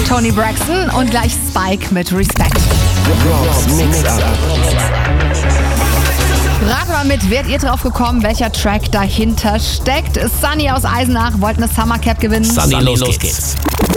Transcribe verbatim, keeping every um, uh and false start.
Toni Braxton und gleich Spike mit Respect. Rat mal mit, werdet ihr drauf gekommen, welcher Track dahinter steckt? Sunny aus Eisenach wollte eine Summer Cap gewinnen. Sunny, los geht's.